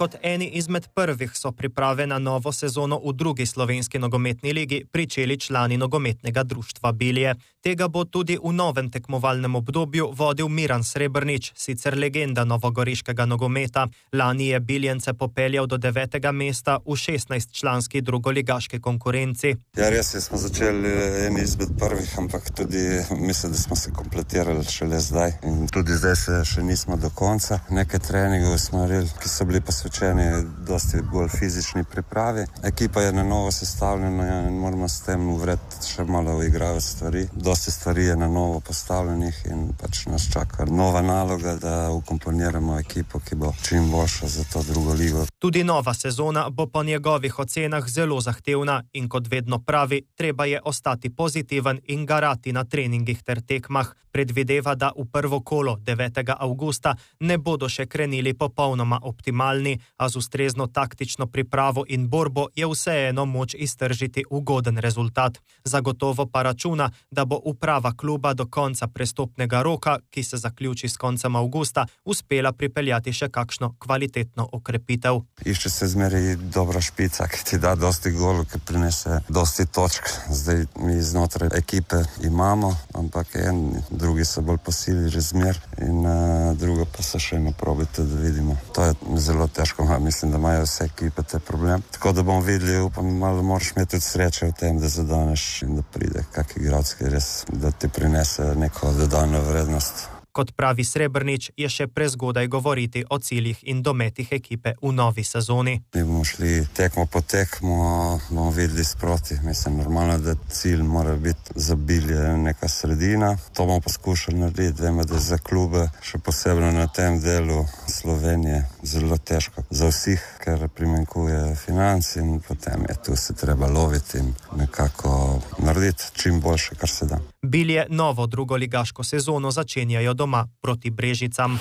Kot eni izmed prvih so priprave na novo sezono v drugi slovenski nogometni ligi pričeli člani nogometnega društva Bilje. Tega bo tudi v novem tekmovalnem obdobju vodil Miran Srebrnič, sicer legenda novogoriškega nogometa. Lani je Biljence popeljal do 9. mesta v 16-članski drugoligaški konkurenci. Ja, res smo začeli eni izmed prvih, ampak tudi mislim, da smo se kompletirali šele zdaj. In tudi zdaj se še nismo do konca. Nekaj treningov smo naredili, ki so bili posvečeni dosti bolj fizični pripravi. Ekipa je na novo sestavljena in moramo s tem vred še malo uigravati stvari. Dosti stvari je na novo postavljenih in pač nas čaka nova naloga, da ukomponiramo ekipo, ki bo čim boljša za to drugo ligo. Tudi nova sezona bo po njegovih ocenah zelo zahtevna in kot vedno pravi, treba je ostati pozitiven in garati na treningih ter tekmah. Predvideva, da v prvo kolo 9. avgusta ne bodo še krenili popolnoma optimalni, a z ustrezno taktično pripravo in borbo je vseeno moč iztržiti ugoden rezultat. Zagotovo pa računa, da bo uprava kluba do konca prestopnega roka, ki se zaključi s koncem avgusta, uspela pripeljati še kakšno kvalitetno okrepitev. Išče se zmeri dobra špica, ki ti da dosti golov, ki prinese dosti točk. Zdaj mi znotraj ekipe imamo, ampak drugi so bolj posili razmer in drugo pa se še naprobite, da vidimo. To je zelo težko, mislim, da imajo vse ekipe te problem. Tako da bomo videli, upam, malo moraš imeti tudi sreče v tem, da zadaneš in da pride kak igralec, ki res, da ti prinese neko dodano vrednost. Kot pravi Srebrnič, je še prezgodaj govoriti o ciljih in dometih ekipe v novi sezoni. Mi bomo šli tekmo po tekmo, bomo videli sproti. Mislim, normalno, da cilj mora biti za Bilje neka sredina. To bomo poskušali narediti. Vemo, da je za klube, še posebno na tem delu Slovenije, zelo težko za vseh, ker primanjkuje financ in potem je tu se treba loviti in nekako narediti čim boljše, kar se da. Bilje novo drugoligaško sezono začenjajo doma proti Brežicam.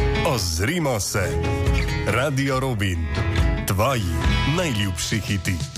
Ozrimo se. Radio Robin. Tvoji najljubši hiti.